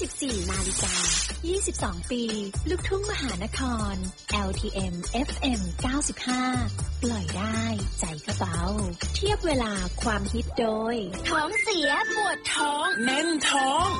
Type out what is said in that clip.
24 นาฬิกา 22 ปี ลูกทุ่งมหานคร LTM FM 95 ปล่อยได้ใจก็เบาเทียบเวลาความฮิตโดยท้องเสียปวดท้องแน่นท้อง